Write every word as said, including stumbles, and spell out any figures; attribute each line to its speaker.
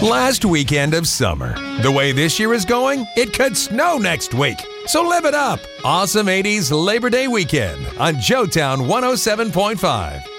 Speaker 1: Last weekend of summer. The way this year is going, it could snow next week. So live it up. Awesome eighties Labor Day weekend on Joetown one oh seven point five.